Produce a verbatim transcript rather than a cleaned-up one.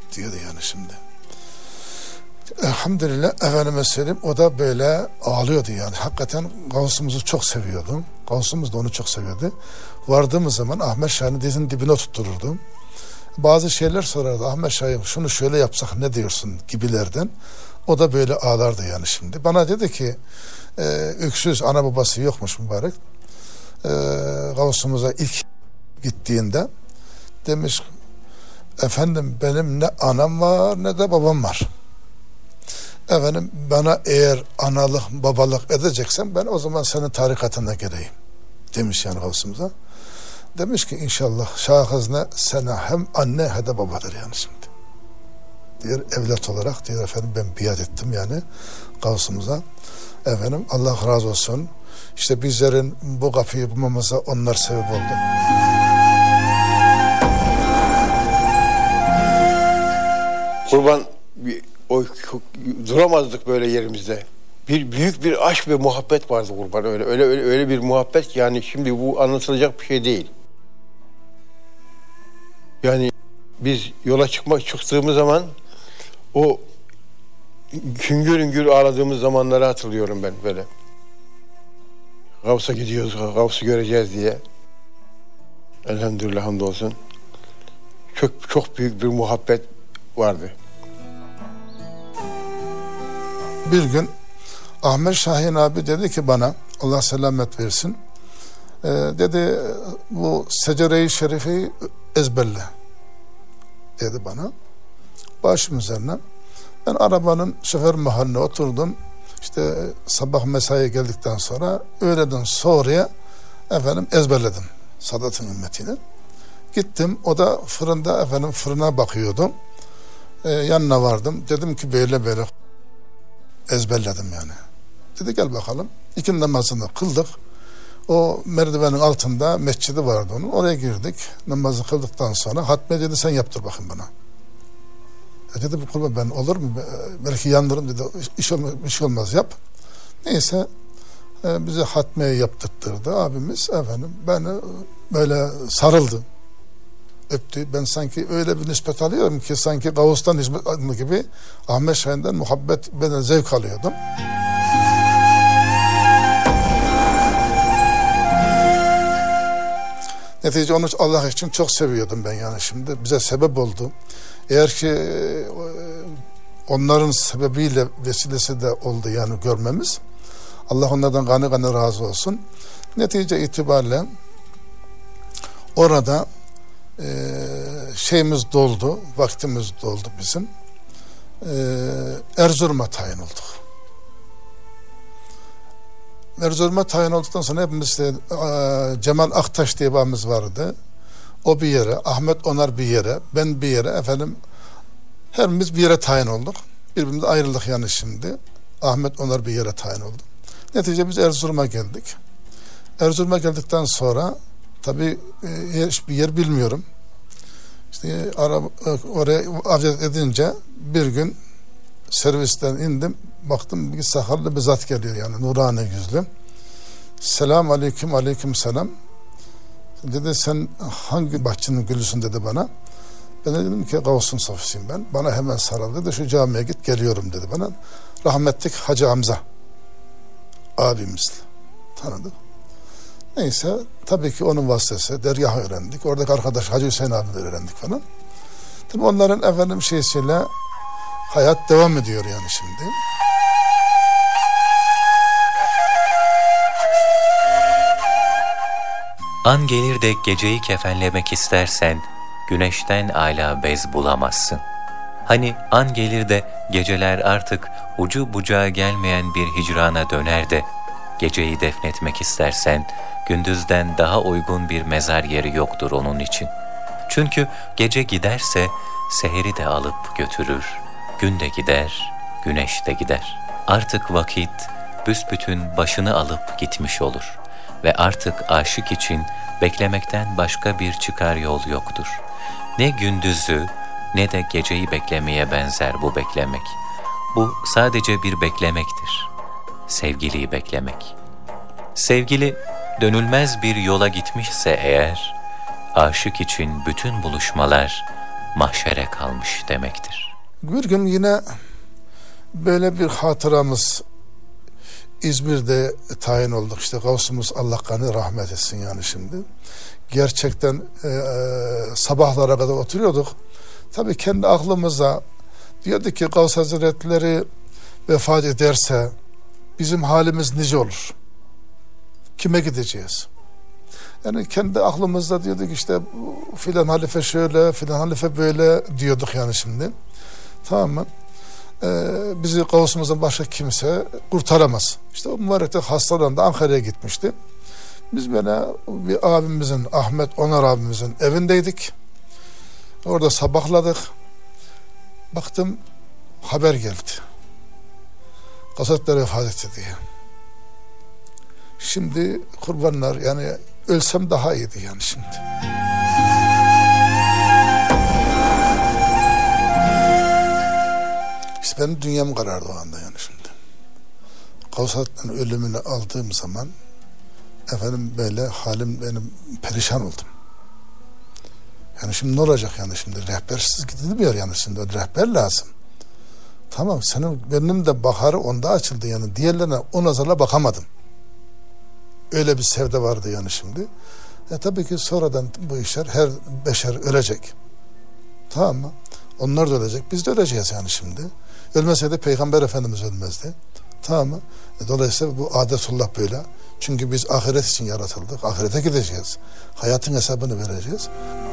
diyordu yani şimdi. Elhamdülillah efendime söyleyeyim, o da böyle ağlıyordu yani. Hakikaten Gavs'umuzu çok seviyordu. Gavs'umuz da onu çok seviyordu. Vardığımız zaman Ahmet Şah'ın dizinin dibine tuttururdum. Bazı şeyler sorardı. Ahmet Şah'ım şunu şöyle yapsak ne diyorsun gibilerden. O da böyle ağlardı yani şimdi. Bana dedi ki e, öksüz ana babası yokmuş mübarek. E, Gavs'umuza ilk gittiğinde demiş, efendim benim ne anam var ne de babam var. Efendim bana eğer analık babalık edeceksen ben o zaman senin tarikatına geleyim demiş yani Gavs'umuza. Demiş ki inşallah şahızne sana hem anne hem de babadır yani şimdi. Diğer evlat olarak diyor efendim ben biat ettim yani Gavs'umuza. Efendim Allah razı olsun. İşte bizlerin bu kapıyı bulmamıza onlar sebep oldu. Kurban bir, o, duramazdık böyle yerimizde. Bir büyük bir aşk ve muhabbet vardı kurban, öyle öyle öyle, öyle bir muhabbet ki yani şimdi bu anlatılacak bir şey değil. Yani biz yola çıkmak çıktığımız zaman o hüngür hüngür ağladığımız zamanları hatırlıyorum ben böyle. Gavs'a gidiyoruz, Gavs'u göreceğiz diye. Elhamdülillah hamdolsun. Çok çok büyük bir muhabbet vardı. Bir gün Ahmet Şahin abi dedi ki bana, Allah selamet versin, e, dedi bu Secere-i Şerife'yi ezberle dedi bana. Başım üzerine. Ben arabanın şoför mahalline oturdum. İşte sabah mesaiye geldikten sonra öğleden sonraya efendim ezberledim Sadat'ın ümmetini. Gittim, o da fırında efendim fırına bakıyordum. Ee, yanına vardım. Dedim ki böyle böyle ezberledim yani. Dedi gel bakalım. İki namazını kıldık. O merdivenin altında mescidi vardı onun. Oraya girdik. Namazı kıldıktan sonra hatme dedi sen yaptır bakayım bana. E dedi bu kurban ben olur mu? Belki yanlarım dedi. İş olmaz, iş olmaz yap. Neyse e, bize hatmeyi yaptırttırdı abimiz efendim. Beni böyle sarıldı. Öptü. Ben sanki öyle bir nispet alıyorum ki sanki Gavus'tan hizmet alma gibi Ahmet Şahin'den muhabbet, ben zevk alıyordum. Netice onu Allah için çok seviyordum ben yani şimdi. Bize sebep oldu. Eğer ki onların sebebiyle vesilesi de oldu yani görmemiz. Allah onlardan gani gani razı olsun. Netice itibariyle orada e, şeyimiz doldu, vaktimiz doldu bizim. E, Erzurum'a tayin olduk. Erzurum'a tayin olduktan sonra hepimiz de, e, Cemal Aktaş diye babamız vardı. O bir yere, Ahmet Onar bir yere, ben bir yere efendim hepimiz bir yere tayin olduk. Birbirimize ayrıldık yani şimdi. Ahmet Onar bir yere tayin oldu. Netice biz Erzurum'a geldik. Erzurum'a geldikten sonra tabii e, hiçbir yer bilmiyorum. İşte ara, oraya avcet edince bir gün servisten indim. Baktım bir sakallı bir zat geliyor yani nurani yüzlü. Selam aleyküm aleyküm selam. Dedi sen hangi bahçenin gülüsün dedi bana. Ben de dedim ki Gavs'un safisiyim ben. Bana hemen sarıldı dedi şu camiye git geliyorum dedi bana. Rahmetlik Hacı Hamza abimiz tanıdık. Neyse tabii ki onun vasıtası dergahı öğrendik. Oradaki arkadaş Hacı Hüseyin abi öğrendik falan. Tabii onların efendim şeysiyle hayat devam ediyor yani şimdi. An gelir de geceyi kefenlemek istersen, güneşten âlâ bez bulamazsın. Hani an gelir de geceler artık ucu bucağı gelmeyen bir hicrana döner de, geceyi defnetmek istersen, gündüzden daha uygun bir mezar yeri yoktur onun için. Çünkü gece giderse, seheri de alıp götürür, gün de gider, güneş de gider. Artık vakit, büsbütün başını alıp gitmiş olur. Ve artık aşık için beklemekten başka bir çıkar yol yoktur. Ne gündüzü ne de geceyi beklemeye benzer bu beklemek. Bu sadece bir beklemektir. Sevgiliyi beklemek. Sevgili dönülmez bir yola gitmişse eğer, aşık için bütün buluşmalar mahşere kalmış demektir. Bir gün yine böyle bir hatıramız İzmir'de tayin olduk. İşte Gavsumuz Allah kanı rahmet etsin yani şimdi. Gerçekten e, sabahlara kadar oturuyorduk. Tabii kendi aklımıza diyorduk ki Gavs Hazretleri vefat ederse bizim halimiz nice olur? Kime gideceğiz? Yani kendi aklımızda diyorduk işte filan halife şöyle, filan halife böyle diyorduk yani şimdi. Tamam mı? Ee, bizi Gavs'umuzdan başka kimse kurtaramaz. İşte o mübarek de hastalandı, Ankara'ya gitmişti. Biz böyle bir abimizin, Ahmet Onar abimizin evindeydik. Orada sabahladık. Baktım haber geldi. Gavs'ta vefat etti diye. Şimdi kurbanlar yani ölsem daha iyiydi yani şimdi. İşte benim dünyam karardı o anda yani şimdi. Gavs'ın ölümünü aldığım zaman efendim böyle halim benim perişan oldum. Yani şimdi ne olacak yani şimdi rehbersiz gidilmiyor yani şimdi rehber lazım. Tamam senin benim de baharı onda açıldı yani diğerlerine o nazarla bakamadım. Öyle bir sevde vardı yani şimdi. E tabii ki sonradan bu işler her beşer ölecek. Tamam mı? Onlar da ölecek. Biz de öleceğiz yani şimdi. Ölmeseydi Peygamber Efendimiz ölmezdi. Tamam mı? E dolayısıyla bu adetullah böyle. Çünkü biz ahiret için yaratıldık. Ahirete gideceğiz. Hayatın hesabını vereceğiz.